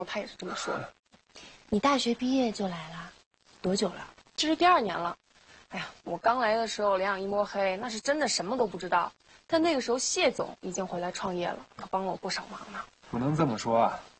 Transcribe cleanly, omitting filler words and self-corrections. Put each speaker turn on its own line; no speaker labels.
他也是这么说的。
你大学毕业就来了，多久了？
这是第2年了。哎呀，我刚来的时候两眼一摸黑，那是真的什么都不知道。但那个时候谢总已经回来创业了，可帮了我不少忙呢。
不能这么说啊，